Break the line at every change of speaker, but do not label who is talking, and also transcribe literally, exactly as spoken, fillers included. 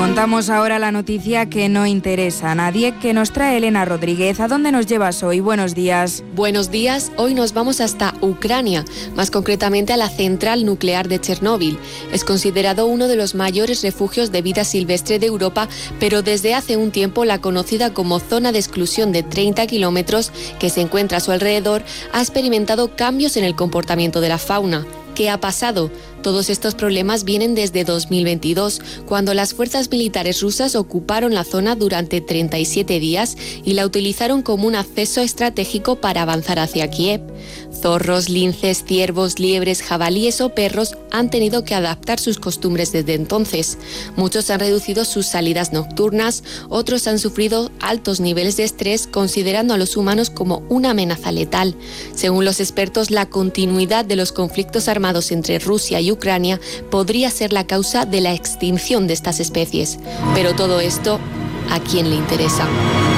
Contamos ahora la noticia que no interesa a nadie, que nos trae Elena Rodríguez. ¿A dónde nos llevas hoy? Buenos días.
Buenos días. Hoy nos vamos hasta Ucrania, más concretamente a la central nuclear de Chernóbil. Es considerado uno de los mayores refugios de vida silvestre de Europa, pero desde hace un tiempo la conocida como zona de exclusión de treinta kilómetros que se encuentra a su alrededor ha experimentado cambios en el comportamiento de la fauna. ¿Qué ha pasado? Todos estos problemas vienen desde dos mil veintidós, cuando las fuerzas militares rusas ocuparon la zona durante treinta y siete días y la utilizaron como un acceso estratégico para avanzar hacia Kiev. Zorros, linces, ciervos, liebres, jabalíes o perros han tenido que adaptar sus costumbres desde entonces. Muchos han reducido sus salidas nocturnas, otros han sufrido altos niveles de estrés, considerando a los humanos como una amenaza letal. Según los expertos, la continuidad de los conflictos armados entre Rusia y Ucrania podría ser la causa de la extinción de estas especies. Pero todo esto, ¿a quién le interesa?